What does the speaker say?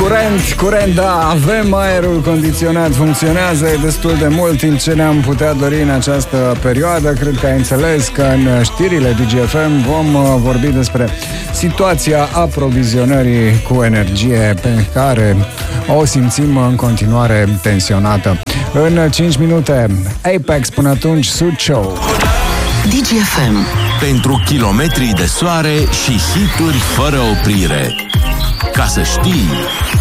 Curent, da, avem aerul condiționat, funcționează destul de mult timp ce ne-am putea dori în această perioadă. Cred că ai înțeles că în știrile DGFM vom vorbi despre situația aprovizionării cu energie pe care o simțim în continuare tensionată. În 5 minute, Apex, până atunci, Sud Show. DGFM. Pentru kilometri de soare și hituri fără oprire. Ca să știi...